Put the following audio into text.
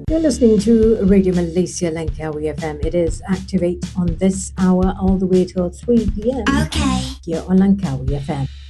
You're listening to Radio Malaysia Langkawi FM. It is Activate on this hour all the way till 3 p.m. Okay. here on Langkawi FM.